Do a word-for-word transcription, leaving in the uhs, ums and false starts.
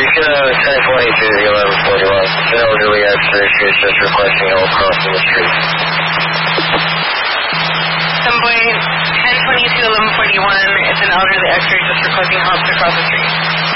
can uh, ten twenty-two to eleven forty-one. It's an elderly X-ray. She is just requesting help crossing the street. Sunboy ten twenty-two eleven forty-one. It's an elderly X-ray just requesting help to cross the street.